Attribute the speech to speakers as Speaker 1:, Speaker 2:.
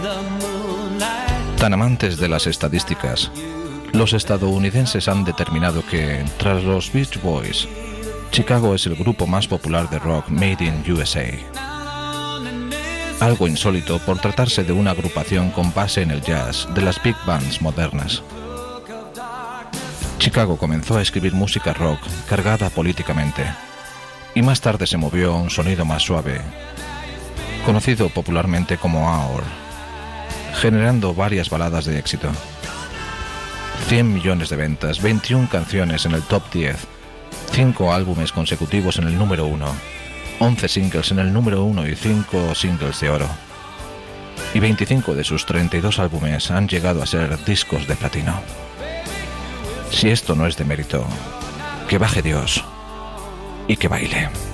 Speaker 1: Tan amantes de las estadísticas, los estadounidenses han determinado que, tras los Beach Boys, Chicago es el grupo más popular de rock made in USA. Algo insólito por tratarse de una agrupación con base en el jazz de las big bands modernas. Chicago comenzó a escribir música rock cargada políticamente, y más tarde se movió a un sonido más suave, conocido popularmente como Hour, generando varias baladas de éxito. 100 millones de ventas, 21 canciones en el top 10, 5 álbumes consecutivos en el número 1, 11 singles en el número 1 y 5 singles de oro. Y 25 de sus 32 álbumes han llegado a ser discos de platino. Si esto no es de mérito, que baje Dios y que baile.